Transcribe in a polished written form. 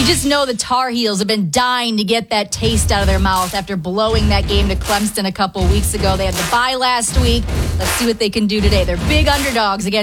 just know the Tar Heels have been dying to get that taste out of their mouth after blowing that game to Clemson a couple weeks ago. They had the bye last week. Let's see what they can do today. They're big underdogs against